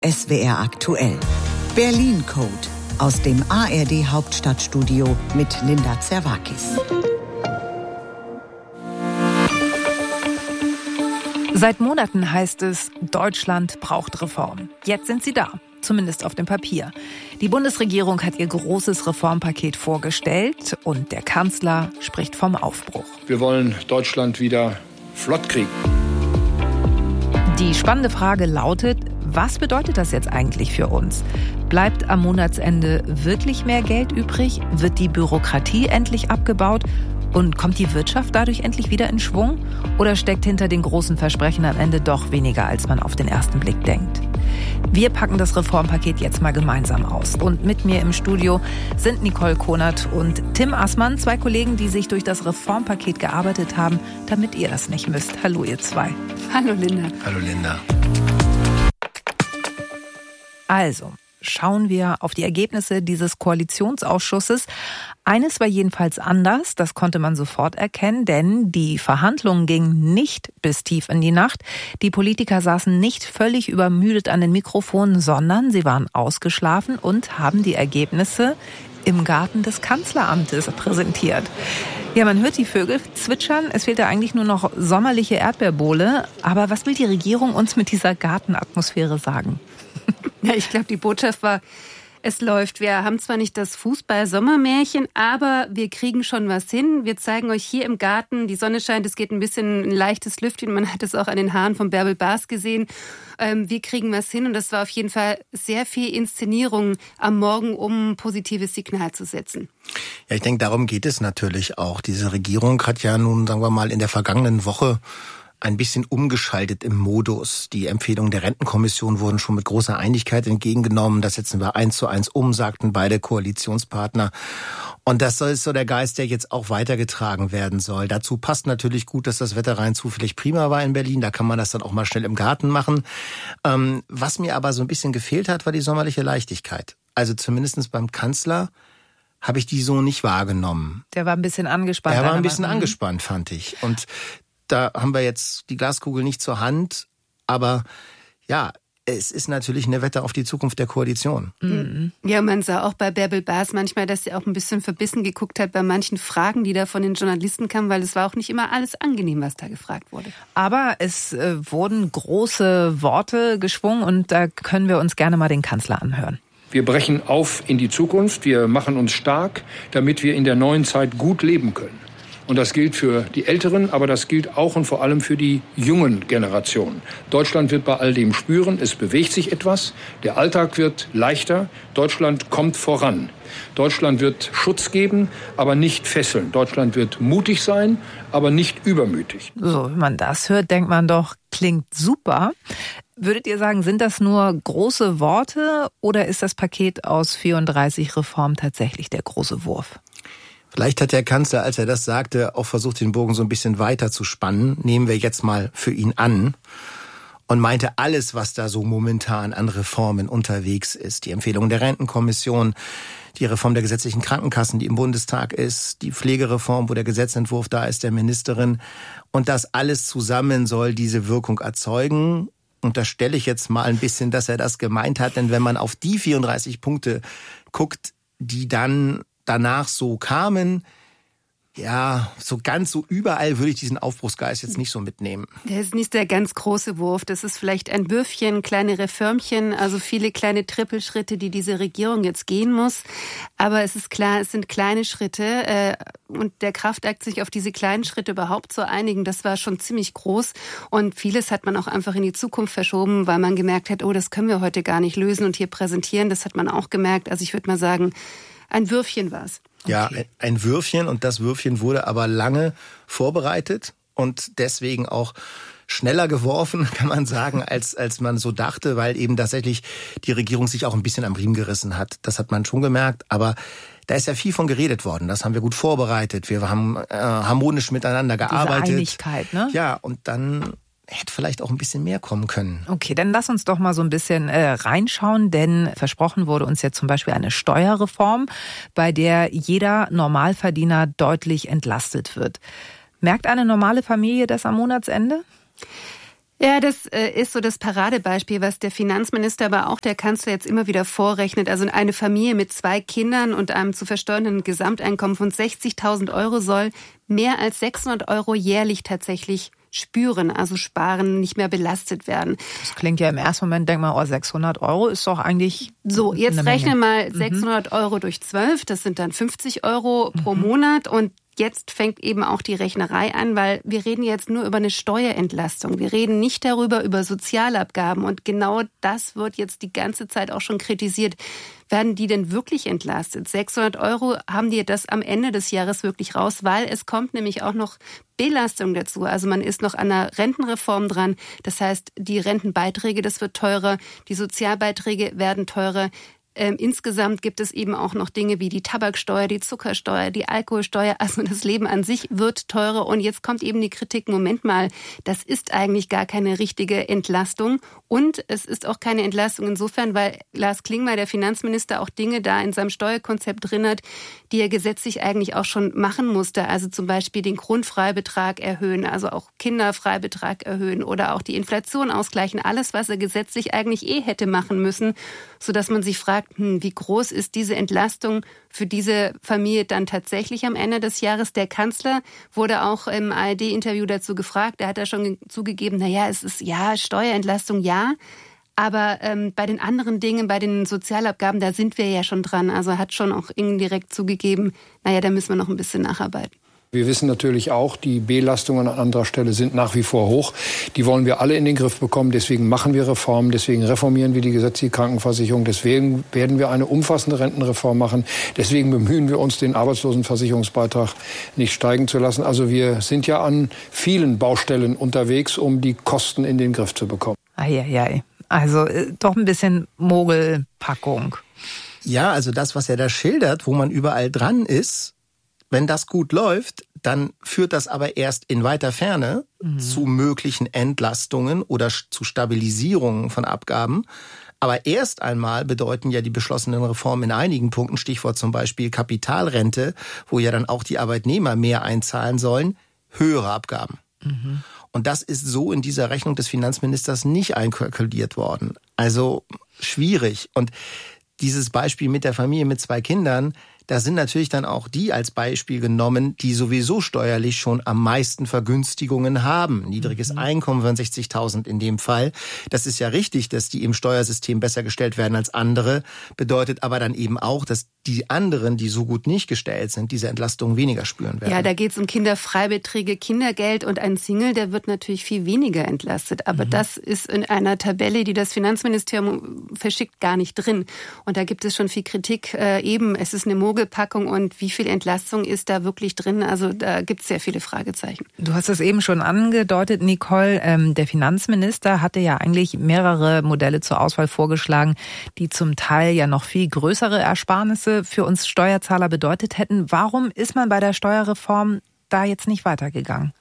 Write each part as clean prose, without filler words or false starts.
SWR aktuell. Berlin Code aus dem ARD Hauptstadtstudio mit Linda Zerwakis. Seit Monaten heißt es, Deutschland braucht Reform. Jetzt sind sie da, zumindest auf dem Papier. Die Bundesregierung hat ihr großes Reformpaket vorgestellt und der Kanzler spricht vom Aufbruch. Wir wollen Deutschland wieder flott kriegen. Die spannende Frage lautet, was bedeutet das jetzt eigentlich für uns? Bleibt am Monatsende wirklich mehr Geld übrig? Wird die Bürokratie endlich abgebaut? Und kommt die Wirtschaft dadurch endlich wieder in Schwung? Oder steckt hinter den großen Versprechen am Ende doch weniger, als man auf den ersten Blick denkt? Wir packen das Reformpaket jetzt mal gemeinsam aus. Und mit mir im Studio sind Nicole Konert und Tim Assmann, zwei Kollegen, die sich durch das Reformpaket gearbeitet haben, damit ihr das nicht müsst. Hallo ihr zwei. Hallo Linda. Hallo Linda. Also, schauen wir auf die Ergebnisse dieses Koalitionsausschusses. Eines war jedenfalls anders, das konnte man sofort erkennen, denn die Verhandlungen gingen nicht bis tief in die Nacht. Die Politiker saßen nicht völlig übermüdet an den Mikrofonen, sondern sie waren ausgeschlafen und haben die Ergebnisse im Garten des Kanzleramtes präsentiert. Ja, man hört die Vögel zwitschern, es fehlt ja eigentlich nur noch sommerliche Erdbeerbohle. Aber was will die Regierung uns mit dieser Gartenatmosphäre sagen? Ja, ich glaube, die Botschaft war, es läuft. Wir haben zwar nicht das Fußball-Sommermärchen, aber wir kriegen schon was hin. Wir zeigen euch hier im Garten, die Sonne scheint, es geht ein bisschen ein leichtes Lüftchen. Man hat es auch an den Haaren von Bärbel Baas gesehen. Wir kriegen was hin und das war auf jeden Fall sehr viel Inszenierung am Morgen, um ein positives Signal zu setzen. Ja, ich denke, darum geht es natürlich auch. Diese Regierung hat ja nun, sagen wir mal, in der vergangenen Woche ein bisschen umgeschaltet im Modus. Die Empfehlungen der Rentenkommission wurden schon mit großer Einigkeit entgegengenommen. Das setzen wir 1:1 um, sagten beide Koalitionspartner. Und das ist so der Geist, der jetzt auch weitergetragen werden soll. Dazu passt natürlich gut, dass das Wetter rein zufällig prima war in Berlin. Da kann man das dann auch mal schnell im Garten machen. Was mir aber so ein bisschen gefehlt hat, war die sommerliche Leichtigkeit. Also zumindest beim Kanzler habe ich die so nicht wahrgenommen. Der war ein bisschen angespannt. Er war ein bisschen angespannt, fand ich. Und da haben wir jetzt die Glaskugel nicht zur Hand, aber ja, es ist natürlich eine Wette auf die Zukunft der Koalition. Mhm. Ja, man sah auch bei Bärbel Baas manchmal, dass sie auch ein bisschen verbissen geguckt hat bei manchen Fragen, die da von den Journalisten kamen, weil es war auch nicht immer alles angenehm, was da gefragt wurde. Aber es wurden große Worte geschwungen und da können wir uns gerne mal den Kanzler anhören. Wir brechen auf in die Zukunft, wir machen uns stark, damit wir in der neuen Zeit gut leben können. Und das gilt für die Älteren, aber das gilt auch und vor allem für die jungen Generationen. Deutschland wird bei all dem spüren, es bewegt sich etwas, der Alltag wird leichter, Deutschland kommt voran. Deutschland wird Schutz geben, aber nicht fesseln. Deutschland wird mutig sein, aber nicht übermütig. So, wenn man das hört, denkt man doch, klingt super. Würdet ihr sagen, sind das nur große Worte oder ist das Paket aus 34 Reformen tatsächlich der große Wurf? Vielleicht hat der Kanzler, als er das sagte, auch versucht, den Bogen so ein bisschen weiter zu spannen. Nehmen wir jetzt mal für ihn an. Und meinte alles, was da so momentan an Reformen unterwegs ist. Die Empfehlungen der Rentenkommission, die Reform der gesetzlichen Krankenkassen, die im Bundestag ist, die Pflegereform, wo der Gesetzentwurf da ist, der Ministerin. Und das alles zusammen soll diese Wirkung erzeugen. Und da stelle ich jetzt mal ein bisschen, dass er das gemeint hat. Denn wenn man auf die 34 Punkte guckt, die dann danach so kamen, ja, so ganz so überall würde ich diesen Aufbruchsgeist jetzt nicht so mitnehmen. Der ist nicht der ganz große Wurf. Das ist vielleicht ein Würfchen, kleine Reformchen, also viele kleine Trippelschritte, die diese Regierung jetzt gehen muss. Aber es ist klar, es sind kleine Schritte. Und der Kraftakt, sich auf diese kleinen Schritte überhaupt zu einigen, das war schon ziemlich groß. Und vieles hat man auch einfach in die Zukunft verschoben, weil man gemerkt hat, oh, das können wir heute gar nicht lösen und hier präsentieren. Das hat man auch gemerkt. Also ich würde mal sagen, ein Würfchen war es. Okay. Ja, ein Würfchen, und das Würfchen wurde aber lange vorbereitet und deswegen auch schneller geworfen, kann man sagen, als man so dachte, weil eben tatsächlich die Regierung sich auch ein bisschen am Riemen gerissen hat. Das hat man schon gemerkt, aber da ist ja viel von geredet worden. Das haben wir gut vorbereitet. Wir haben harmonisch miteinander gearbeitet. Diese Einigkeit, ne? Ja, und dann hätte vielleicht auch ein bisschen mehr kommen können. Okay, dann lass uns doch mal so ein bisschen reinschauen, denn versprochen wurde uns jetzt zum Beispiel eine Steuerreform, bei der jeder Normalverdiener deutlich entlastet wird. Merkt eine normale Familie das am Monatsende? Ja, das ist so das Paradebeispiel, was der Finanzminister, aber auch der Kanzler jetzt immer wieder vorrechnet. Also eine Familie mit 2 Kindern und einem zu versteuernden Gesamteinkommen von 60.000 € soll mehr als 600 € jährlich tatsächlich spüren, also sparen, nicht mehr belastet werden. Das klingt ja im ersten Moment, denk mal, 600 € ist doch eigentlich so. Jetzt rechne mal 600 € durch 12, das sind dann 50 € pro Monat und jetzt fängt eben auch die Rechnerei an, weil wir reden jetzt nur über eine Steuerentlastung. Wir reden nicht darüber, über Sozialabgaben. Und genau das wird jetzt die ganze Zeit auch schon kritisiert. Werden die denn wirklich entlastet? 600 € haben die das am Ende des Jahres wirklich raus, weil es kommt nämlich auch noch Belastung dazu. Also man ist noch an einer Rentenreform dran. Das heißt, die Rentenbeiträge, das wird teurer. Die Sozialbeiträge werden teurer. Insgesamt gibt es eben auch noch Dinge wie die Tabaksteuer, die Zuckersteuer, die Alkoholsteuer. Also das Leben an sich wird teurer. Und jetzt kommt eben die Kritik, Moment mal, das ist eigentlich gar keine richtige Entlastung. Und es ist auch keine Entlastung insofern, weil Lars Klingbeil, der Finanzminister, auch Dinge da in seinem Steuerkonzept drin hat, die er gesetzlich eigentlich auch schon machen musste. Also zum Beispiel den Grundfreibetrag erhöhen, also auch Kinderfreibetrag erhöhen oder auch die Inflation ausgleichen. Alles, was er gesetzlich eigentlich hätte machen müssen, sodass man sich fragt, wie groß ist diese Entlastung für diese Familie dann tatsächlich am Ende des Jahres? Der Kanzler wurde auch im ARD-Interview dazu gefragt. Da hat er schon zugegeben, es ist Steuerentlastung, ja. Aber bei den anderen Dingen, bei den Sozialabgaben, da sind wir ja schon dran. Also er hat schon auch indirekt zugegeben, da müssen wir noch ein bisschen nacharbeiten. Wir wissen natürlich auch, die Belastungen an anderer Stelle sind nach wie vor hoch. Die wollen wir alle in den Griff bekommen. Deswegen machen wir Reformen. Deswegen reformieren wir die gesetzliche Krankenversicherung. Deswegen werden wir eine umfassende Rentenreform machen. Deswegen bemühen wir uns, den Arbeitslosenversicherungsbeitrag nicht steigen zu lassen. Also wir sind ja an vielen Baustellen unterwegs, um die Kosten in den Griff zu bekommen. Eieiei. Also doch ein bisschen Mogelpackung. Ja, also das, was er da schildert, wo man überall dran ist, wenn das gut läuft, dann führt das aber erst in weiter Ferne zu möglichen Entlastungen oder zu Stabilisierungen von Abgaben. Aber erst einmal bedeuten ja die beschlossenen Reformen in einigen Punkten, Stichwort zum Beispiel Kapitalrente, wo ja dann auch die Arbeitnehmer mehr einzahlen sollen, höhere Abgaben. Und das ist so in dieser Rechnung des Finanzministers nicht einkalkuliert worden. Also schwierig. Und dieses Beispiel mit der Familie mit 2 Kindern, da sind natürlich dann auch die als Beispiel genommen, die sowieso steuerlich schon am meisten Vergünstigungen haben. Niedriges Einkommen von 60.000 in dem Fall. Das ist ja richtig, dass die im Steuersystem besser gestellt werden als andere. Bedeutet aber dann eben auch, dass die anderen, die so gut nicht gestellt sind, diese Entlastung weniger spüren werden. Ja, da geht es um Kinderfreibeträge, Kindergeld und ein Single, der wird natürlich viel weniger entlastet. Aber das ist in einer Tabelle, die das Finanzministerium verschickt, gar nicht drin. Und da gibt es schon viel Kritik. Es ist eine Mogelpackung und wie viel Entlastung ist da wirklich drin? Also da gibt es sehr viele Fragezeichen. Du hast es eben schon angedeutet, Nicole. Der Finanzminister hatte ja eigentlich mehrere Modelle zur Auswahl vorgeschlagen, die zum Teil ja noch viel größere Ersparnisse für uns Steuerzahler bedeutet hätten. Warum ist man bei der Steuerreform da jetzt nicht weitergegangen?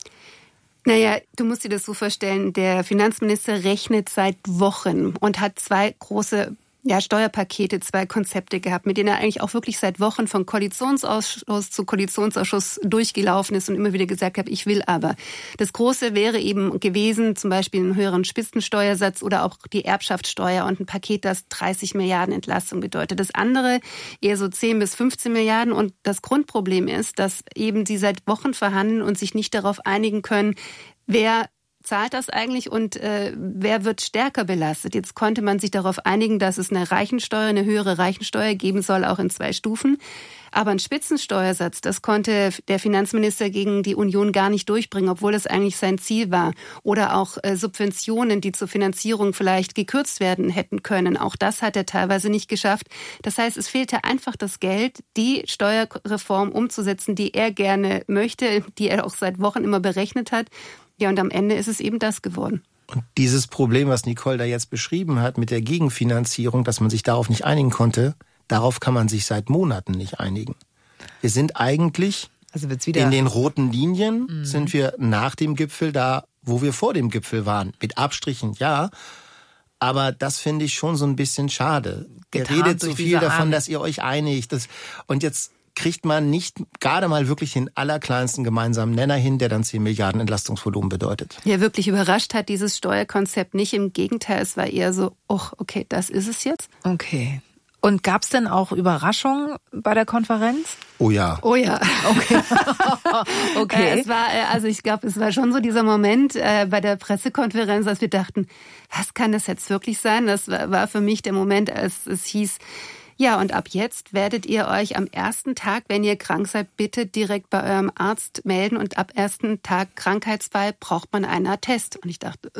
Du musst dir das so vorstellen, der Finanzminister rechnet seit Wochen und hat 2 große Steuerpakete, 2 Konzepte gehabt, mit denen er eigentlich auch wirklich seit Wochen von Koalitionsausschuss zu Koalitionsausschuss durchgelaufen ist und immer wieder gesagt hat, ich will aber. Das Große wäre eben gewesen, zum Beispiel einen höheren Spitzensteuersatz oder auch die Erbschaftssteuer und ein Paket, das 30 Milliarden Entlastung bedeutet. Das andere eher so 10 bis 15 Milliarden und das Grundproblem ist, dass eben sie seit Wochen verhandeln und sich nicht darauf einigen können, wer zahlt das eigentlich und wer wird stärker belastet? Jetzt konnte man sich darauf einigen, dass es eine höhere Reichensteuer geben soll, auch in 2 Stufen. Aber ein Spitzensteuersatz, das konnte der Finanzminister gegen die Union gar nicht durchbringen, obwohl das eigentlich sein Ziel war. Oder auch Subventionen, die zur Finanzierung vielleicht gekürzt werden hätten können. Auch das hat er teilweise nicht geschafft. Das heißt, es fehlte einfach das Geld, die Steuerreform umzusetzen, die er gerne möchte, die er auch seit Wochen immer berechnet hat. Ja, und am Ende ist es eben das geworden. Und dieses Problem, was Nicole da jetzt beschrieben hat mit der Gegenfinanzierung, dass man sich darauf nicht einigen konnte, darauf kann man sich seit Monaten nicht einigen. Wir sind eigentlich in den roten Linien, sind wir nach dem Gipfel da, wo wir vor dem Gipfel waren. Mit Abstrichen, ja. Aber das finde ich schon so ein bisschen schade. Ihr redet so viel davon, dass ihr euch einigt. Und jetzt kriegt man nicht gerade mal wirklich den allerkleinsten gemeinsamen Nenner hin, der dann 10 Milliarden Entlastungsvolumen bedeutet. Ja, wirklich überrascht hat dieses Steuerkonzept nicht. Im Gegenteil, es war eher so, okay, das ist es jetzt. Okay. Und gab es denn auch Überraschungen bei der Konferenz? Oh ja. Okay. Okay. Es war, ich glaube, es war schon so dieser Moment bei der Pressekonferenz, als wir dachten, was kann das jetzt wirklich sein? Das war für mich der Moment, als es hieß, ja, und ab jetzt werdet ihr euch am ersten Tag, wenn ihr krank seid, bitte direkt bei eurem Arzt melden. Und ab ersten Tag Krankheitsfall braucht man einen Attest. Und ich dachte,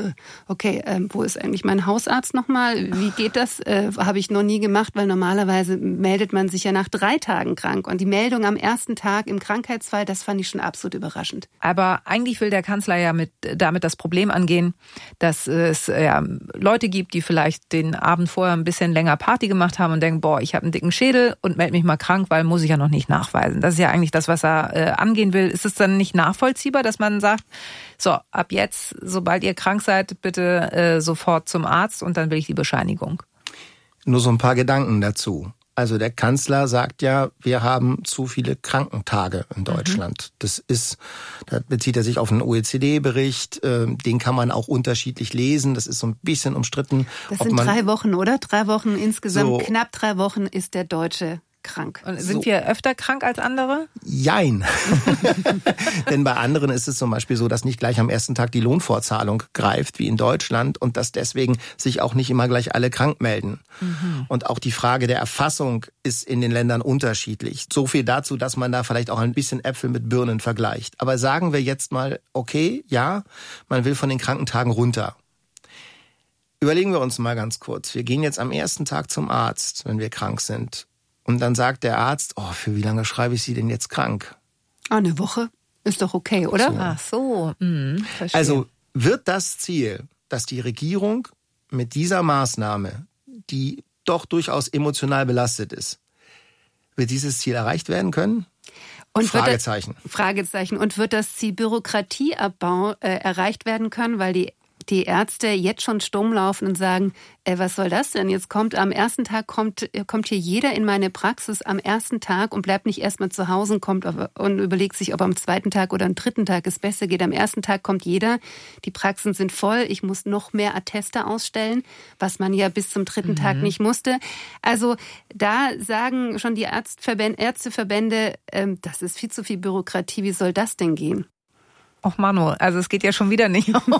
wo ist eigentlich mein Hausarzt nochmal? Wie geht das? Habe ich noch nie gemacht, weil normalerweise meldet man sich ja nach 3 Tagen krank. Und die Meldung am ersten Tag im Krankheitsfall, das fand ich schon absolut überraschend. Aber eigentlich will der Kanzler ja damit das Problem angehen, dass es Leute gibt, die vielleicht den Abend vorher ein bisschen länger Party gemacht haben und denken, ich habe einen dicken Schädel und melde mich mal krank, weil muss ich ja noch nicht nachweisen. Das ist ja eigentlich das, was er angehen will. Ist es dann nicht nachvollziehbar, dass man sagt, so, ab jetzt, sobald ihr krank seid, bitte sofort zum Arzt und dann will ich die Bescheinigung? Nur so ein paar Gedanken dazu. Also der Kanzler sagt ja, wir haben zu viele Krankentage in Deutschland. Da bezieht er sich auf einen OECD-Bericht, den kann man auch unterschiedlich lesen. Das ist so ein bisschen umstritten. Das sind 3 Wochen, oder? 3 Wochen insgesamt, so knapp 3 Wochen ist der Deutsche krank. Und sind wir öfter krank als andere? Jein. Denn bei anderen ist es zum Beispiel so, dass nicht gleich am ersten Tag die Lohnfortzahlung greift, wie in Deutschland, und dass deswegen sich auch nicht immer gleich alle krank melden. Mhm. Und auch die Frage der Erfassung ist in den Ländern unterschiedlich. So viel dazu, dass man da vielleicht auch ein bisschen Äpfel mit Birnen vergleicht. Aber sagen wir jetzt mal, okay, ja, man will von den Krankentagen runter. Überlegen wir uns mal ganz kurz. Wir gehen jetzt am ersten Tag zum Arzt, wenn wir krank sind. Und dann sagt der Arzt, für wie lange schreibe ich Sie denn jetzt krank? 1 Woche ist doch okay, oder? So. Ach so, verstehe. Also wird das Ziel, dass die Regierung mit dieser Maßnahme, die doch durchaus emotional belastet ist, wird dieses Ziel erreicht werden können? Und Fragezeichen. Fragezeichen. Und wird das Ziel Bürokratieabbau erreicht werden können, weil die Ärzte jetzt schon stumm laufen und sagen, was soll das denn? Jetzt kommt am ersten Tag kommt hier jeder in meine Praxis am ersten Tag und bleibt nicht erstmal zu Hause und überlegt sich, ob am 2. Tag oder am 3. Tag es besser geht. Am ersten Tag kommt jeder, die Praxen sind voll, ich muss noch mehr Atteste ausstellen, was man ja bis zum 3. Tag nicht musste. Also da sagen schon die Ärzteverbände, das ist viel zu viel Bürokratie, wie soll das denn gehen? Och Manu, also es geht ja schon wieder nicht. Ja,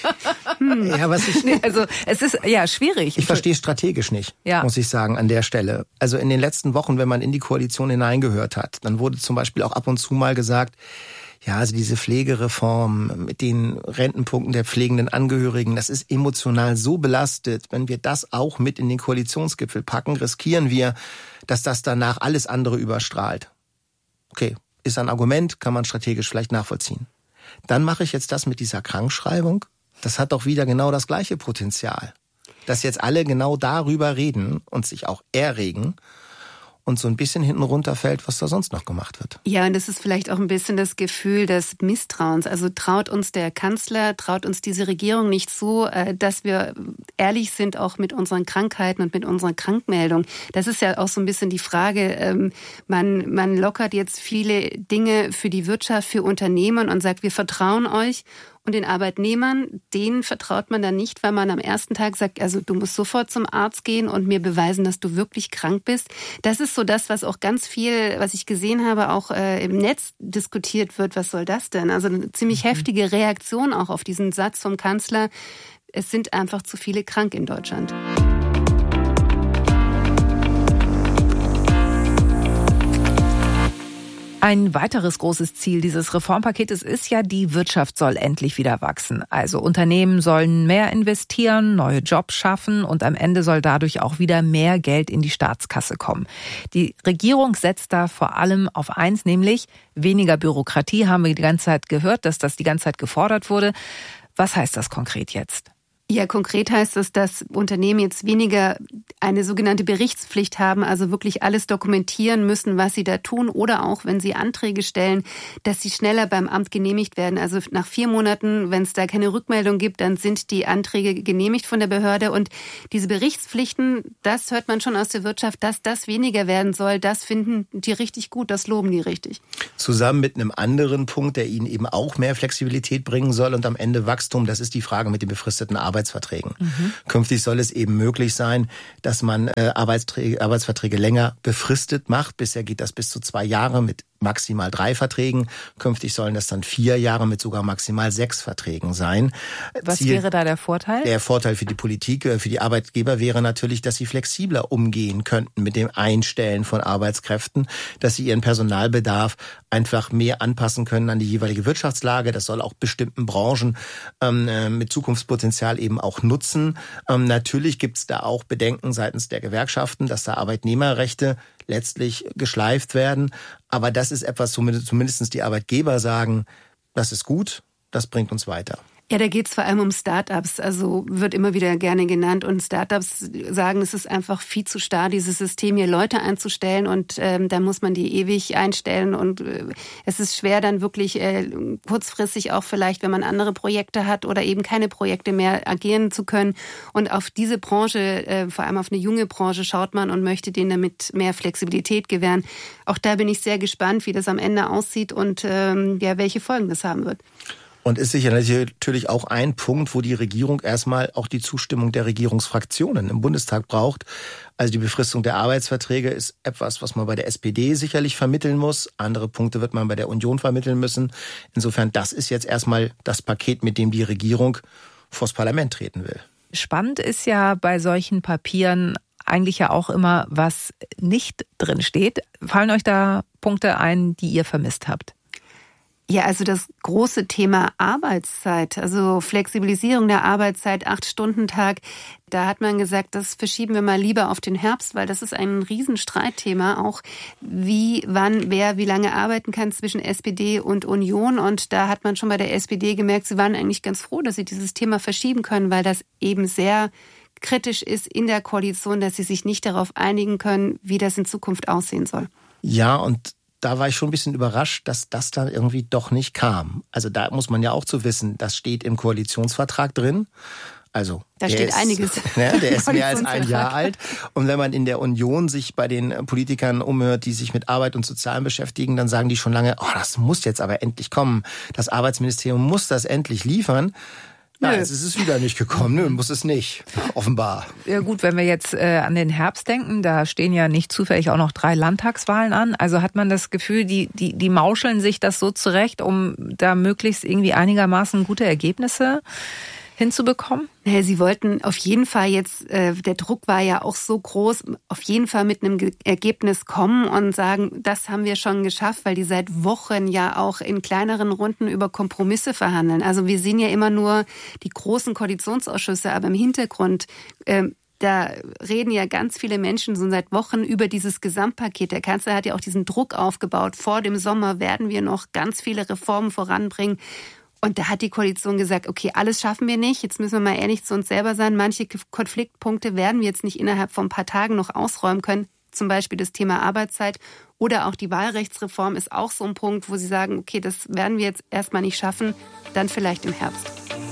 also es ist ja schwierig. Ich verstehe es strategisch nicht, muss ich sagen, an der Stelle. Also in den letzten Wochen, wenn man in die Koalition hineingehört hat, dann wurde zum Beispiel auch ab und zu mal gesagt, ja, also diese Pflegereform mit den Rentenpunkten der pflegenden Angehörigen, das ist emotional so belastet. Wenn wir das auch mit in den Koalitionsgipfel packen, riskieren wir, dass das danach alles andere überstrahlt. Okay, ist ein Argument, kann man strategisch vielleicht nachvollziehen. Dann mache ich jetzt das mit dieser Krankschreibung. Das hat doch wieder genau das gleiche Potenzial. Dass jetzt alle genau darüber reden und sich auch erregen und so ein bisschen hinten runterfällt, was da sonst noch gemacht wird. Ja, und das ist vielleicht auch ein bisschen das Gefühl des Misstrauens. Also traut uns der Kanzler, traut uns diese Regierung nicht zu, dass wir ehrlich sind auch mit unseren Krankheiten und mit unserer Krankmeldung. Das ist ja auch so ein bisschen die Frage. Man lockert jetzt viele Dinge für die Wirtschaft, für Unternehmen und sagt, wir vertrauen euch. Und den Arbeitnehmern, denen vertraut man dann nicht, weil man am ersten Tag sagt, also du musst sofort zum Arzt gehen und mir beweisen, dass du wirklich krank bist. Das ist so das, was auch ganz viel, was ich gesehen habe, auch im Netz diskutiert wird. Was soll das denn? Also eine ziemlich heftige Reaktion auch auf diesen Satz vom Kanzler. Es sind einfach zu viele krank in Deutschland. Ein weiteres großes Ziel dieses Reformpaketes ist ja, die Wirtschaft soll endlich wieder wachsen. Also Unternehmen sollen mehr investieren, neue Jobs schaffen und am Ende soll dadurch auch wieder mehr Geld in die Staatskasse kommen. Die Regierung setzt da vor allem auf eins, nämlich weniger Bürokratie. Haben wir die ganze Zeit gehört, dass das die ganze Zeit gefordert wurde. Was heißt das konkret jetzt? Ja, konkret heißt es, dass Unternehmen jetzt weniger eine sogenannte Berichtspflicht haben, also wirklich alles dokumentieren müssen, was sie da tun, oder auch, wenn sie Anträge stellen, dass sie schneller beim Amt genehmigt werden. Also nach 4 Monaten, wenn es da keine Rückmeldung gibt, dann sind die Anträge genehmigt von der Behörde. Und diese Berichtspflichten, das hört man schon aus der Wirtschaft, dass das weniger werden soll, das finden die richtig gut, das loben die richtig. Zusammen mit einem anderen Punkt, der ihnen eben auch mehr Flexibilität bringen soll und am Ende Wachstum, das ist die Frage mit den befristeten Arbeitsverträgen. Künftig soll es eben möglich sein, dass man Arbeitsverträge länger befristet macht. Bisher geht das bis zu 2 Jahre mit maximal 3 Verträgen. Künftig sollen das dann 4 Jahre mit sogar maximal 6 Verträgen sein. Was wäre da der Vorteil? Der Vorteil für die Politik, für die Arbeitgeber wäre natürlich, dass sie flexibler umgehen könnten mit dem Einstellen von Arbeitskräften, dass sie ihren Personalbedarf einfach mehr anpassen können an die jeweilige Wirtschaftslage. Das soll auch bestimmten Branchen mit Zukunftspotenzial eben auch nutzen. Natürlich gibt es da auch Bedenken seitens der Gewerkschaften, dass da Arbeitnehmerrechte letztlich geschleift werden. Aber das ist etwas, zumindest die Arbeitgeber sagen, das ist gut, das bringt uns weiter. Ja, da geht es vor allem um Start-ups, also wird immer wieder gerne genannt. Und Start-ups sagen, es ist einfach viel zu starr, dieses System hier Leute einzustellen, und da muss man die ewig einstellen. Und es ist schwer dann wirklich kurzfristig auch vielleicht, wenn man andere Projekte hat oder eben keine Projekte mehr, agieren zu können. Und auf diese Branche, vor allem auf eine junge Branche, schaut man und möchte denen damit mehr Flexibilität gewähren. Auch da bin ich sehr gespannt, wie das am Ende aussieht und welche Folgen das haben wird. Und ist sicher natürlich auch ein Punkt, wo die Regierung erstmal auch die Zustimmung der Regierungsfraktionen im Bundestag braucht. Also die Befristung der Arbeitsverträge ist etwas, was man bei der SPD sicherlich vermitteln muss. Andere Punkte wird man bei der Union vermitteln müssen. Insofern, das ist jetzt erstmal das Paket, mit dem die Regierung vors Parlament treten will. Spannend ist ja bei solchen Papieren eigentlich ja auch immer, was nicht drin steht. Fallen euch da Punkte ein, die ihr vermisst habt? Ja, also das große Thema Arbeitszeit, also Flexibilisierung der Arbeitszeit, 8-Stunden-Tag, da hat man gesagt, das verschieben wir mal lieber auf den Herbst, weil das ist ein Riesenstreitthema, auch wie, wann, wer, wie lange arbeiten kann zwischen SPD und Union. Und da hat man schon bei der SPD gemerkt, sie waren eigentlich ganz froh, dass sie dieses Thema verschieben können, weil das eben sehr kritisch ist in der Koalition, dass sie sich nicht darauf einigen können, wie das in Zukunft aussehen soll. Ja, und da war ich schon ein bisschen überrascht, dass das dann irgendwie doch nicht kam. Also da muss man ja auch zu wissen, das steht im Koalitionsvertrag drin. Also da steht einiges. Der ist mehr als 1 Jahr alt. Und wenn man in der Union sich bei den Politikern umhört, die sich mit Arbeit und Sozialen beschäftigen, dann sagen die schon lange, das muss jetzt aber endlich kommen. Das Arbeitsministerium muss das endlich liefern. Ja, jetzt ist es wieder nicht gekommen. Nö, muss es nicht. Offenbar. Ja gut, wenn wir jetzt an den Herbst denken, da stehen ja nicht zufällig auch noch 3 Landtagswahlen an. Also hat man das Gefühl, die mauscheln sich das so zurecht, um da möglichst irgendwie einigermaßen gute Ergebnisse hinzubekommen? Ja, sie wollten auf jeden Fall jetzt, der Druck war ja auch so groß, auf jeden Fall mit einem Ergebnis kommen und sagen, das haben wir schon geschafft, weil die seit Wochen ja auch in kleineren Runden über Kompromisse verhandeln. Also wir sehen ja immer nur die großen Koalitionsausschüsse, aber im Hintergrund da reden ja ganz viele Menschen so seit Wochen über dieses Gesamtpaket. Der Kanzler hat ja auch diesen Druck aufgebaut. Vor dem Sommer werden wir noch ganz viele Reformen voranbringen. Und da hat die Koalition gesagt, okay, alles schaffen wir nicht. Jetzt müssen wir mal ehrlich zu uns selber sein. Manche Konfliktpunkte werden wir jetzt nicht innerhalb von ein paar Tagen noch ausräumen können. Zum Beispiel das Thema Arbeitszeit oder auch die Wahlrechtsreform ist auch so ein Punkt, wo sie sagen, okay, das werden wir jetzt erstmal nicht schaffen, dann vielleicht im Herbst.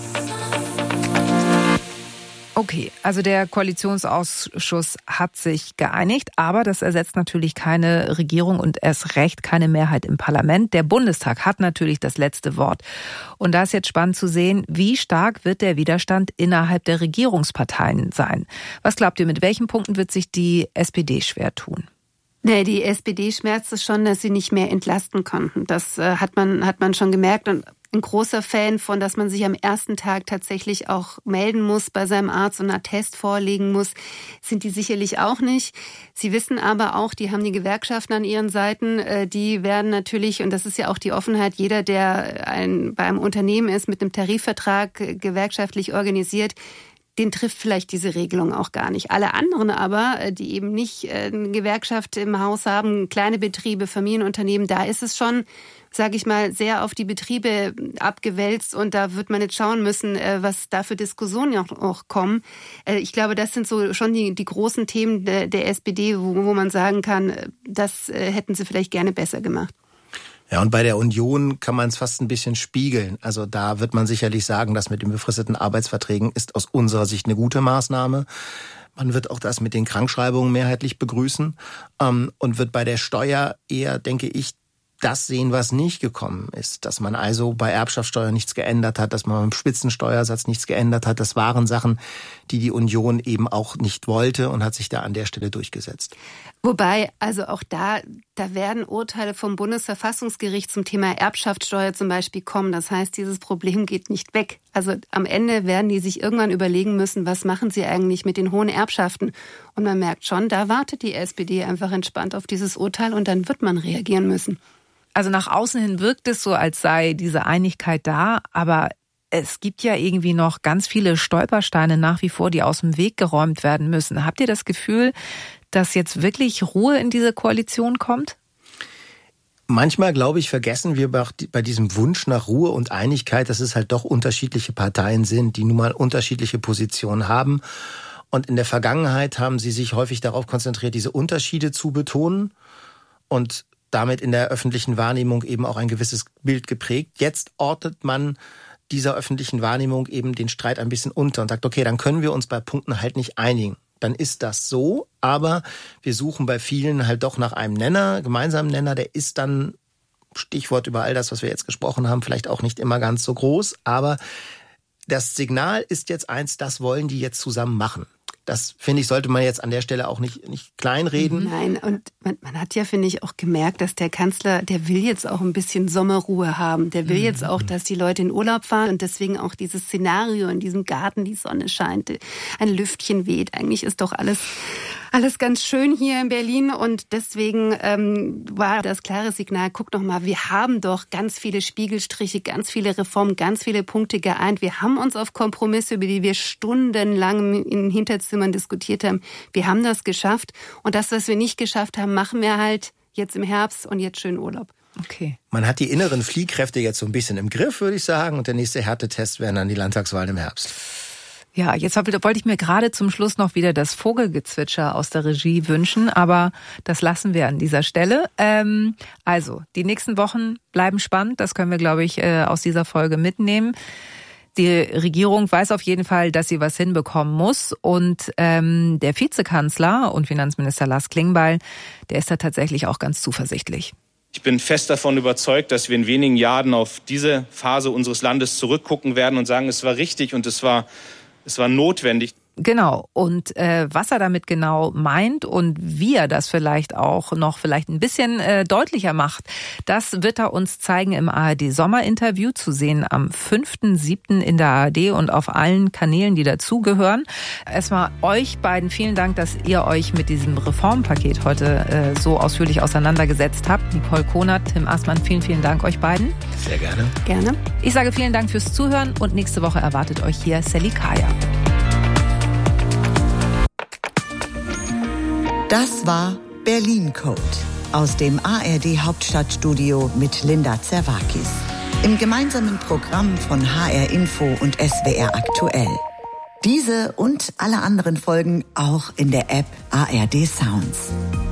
Okay, also der Koalitionsausschuss hat sich geeinigt, aber das ersetzt natürlich keine Regierung und erst recht keine Mehrheit im Parlament. Der Bundestag hat natürlich das letzte Wort. Und da ist jetzt spannend zu sehen, wie stark wird der Widerstand innerhalb der Regierungsparteien sein. Was glaubt ihr, mit welchen Punkten wird sich die SPD schwer tun? Nee, die SPD schmerzt es schon, dass sie nicht mehr entlasten konnten. Das hat man schon gemerkt und ein großer Fan von, dass man sich am ersten Tag tatsächlich auch melden muss bei seinem Arzt und einen Attest vorlegen muss, sind die sicherlich auch nicht. Sie wissen aber auch, die haben die Gewerkschaften an ihren Seiten, die werden natürlich, und das ist ja auch die Offenheit, jeder, der bei einem Unternehmen ist, mit einem Tarifvertrag gewerkschaftlich organisiert, den trifft vielleicht diese Regelung auch gar nicht. Alle anderen aber, die eben nicht eine Gewerkschaft im Haus haben, kleine Betriebe, Familienunternehmen, da ist es schon, sage ich mal, sehr auf die Betriebe abgewälzt und da wird man jetzt schauen müssen, was da für Diskussionen auch kommen. Ich glaube, das sind so schon die großen Themen der SPD, wo man sagen kann, das hätten sie vielleicht gerne besser gemacht. Ja, und bei der Union kann man es fast ein bisschen spiegeln. Also da wird man sicherlich sagen, das mit den befristeten Arbeitsverträgen ist aus unserer Sicht eine gute Maßnahme. Man wird auch das mit den Krankschreibungen mehrheitlich begrüßen und wird bei der Steuer eher, denke ich, das sehen, was nicht gekommen ist. Dass man also bei Erbschaftssteuer nichts geändert hat, dass man beim Spitzensteuersatz nichts geändert hat. Das waren Sachen, die Union eben auch nicht wollte und hat sich da an der Stelle durchgesetzt. Wobei, also auch da werden Urteile vom Bundesverfassungsgericht zum Thema Erbschaftssteuer zum Beispiel kommen. Das heißt, dieses Problem geht nicht weg. Also am Ende werden die sich irgendwann überlegen müssen, was machen sie eigentlich mit den hohen Erbschaften. Und man merkt schon, da wartet die SPD einfach entspannt auf dieses Urteil und dann wird man reagieren müssen. Also nach außen hin wirkt es so, als sei diese Einigkeit da, aber es gibt ja irgendwie noch ganz viele Stolpersteine nach wie vor, die aus dem Weg geräumt werden müssen. Habt ihr das Gefühl, dass jetzt wirklich Ruhe in diese Koalition kommt? Manchmal, glaube ich, vergessen wir bei diesem Wunsch nach Ruhe und Einigkeit, dass es halt doch unterschiedliche Parteien sind, die nun mal unterschiedliche Positionen haben. Und in der Vergangenheit haben sie sich häufig darauf konzentriert, diese Unterschiede zu betonen und damit in der öffentlichen Wahrnehmung eben auch ein gewisses Bild geprägt. Jetzt ordnet man dieser öffentlichen Wahrnehmung eben den Streit ein bisschen unter und sagt, okay, dann können wir uns bei Punkten halt nicht einigen. Dann ist das so, aber wir suchen bei vielen halt doch nach einem Nenner, gemeinsamen Nenner, der ist dann, Stichwort über all das, was wir jetzt gesprochen haben, vielleicht auch nicht immer ganz so groß, aber das Signal ist jetzt eins, das wollen die jetzt zusammen machen. Das, finde ich, sollte man jetzt an der Stelle auch nicht kleinreden. Nein, und man hat ja, finde ich, auch gemerkt, dass der Kanzler, der will jetzt auch ein bisschen Sommerruhe haben. Der will jetzt auch, dass die Leute in Urlaub fahren und deswegen auch dieses Szenario in diesem Garten, die Sonne scheint, ein Lüftchen weht. Eigentlich ist doch alles ganz schön hier in Berlin und deswegen war das klare Signal, guck doch mal, wir haben doch ganz viele Spiegelstriche, ganz viele Reformen, ganz viele Punkte geeint. Wir haben uns auf Kompromisse, über die wir stundenlang in Hinterzimmern diskutiert haben. Wir haben das geschafft und das, was wir nicht geschafft haben, machen wir halt jetzt im Herbst und jetzt schön Urlaub. Okay. Man hat die inneren Fliehkräfte jetzt so ein bisschen im Griff, würde ich sagen, und der nächste Härtetest wären dann die Landtagswahlen im Herbst. Ja, jetzt wollte ich mir gerade zum Schluss noch wieder das Vogelgezwitscher aus der Regie wünschen, aber das lassen wir an dieser Stelle. Also, die nächsten Wochen bleiben spannend, das können wir, glaube ich, aus dieser Folge mitnehmen. Die Regierung weiß auf jeden Fall, dass sie was hinbekommen muss und der Vizekanzler und Finanzminister Lars Klingbeil, der ist da tatsächlich auch ganz zuversichtlich. Ich bin fest davon überzeugt, dass wir in wenigen Jahren auf diese Phase unseres Landes zurückgucken werden und sagen, es war richtig und es war notwendig. Genau. Und was er damit genau meint und wie er das vielleicht auch noch ein bisschen deutlicher macht, das wird er uns zeigen im ARD-Sommerinterview, zu sehen am 5.7. in der ARD und auf allen Kanälen, die dazugehören. Erstmal euch beiden vielen Dank, dass ihr euch mit diesem Reformpaket heute so ausführlich auseinandergesetzt habt. Nicole Konert, Tim Assmann, vielen, vielen Dank euch beiden. Sehr gerne. Gerne. Ich sage vielen Dank fürs Zuhören und nächste Woche erwartet euch hier Sally Kaya. Das war Berlin Code aus dem ARD Hauptstadtstudio mit Linda Zerwakis. Im gemeinsamen Programm von HR Info und SWR Aktuell. Diese und alle anderen Folgen auch in der App ARD Sounds.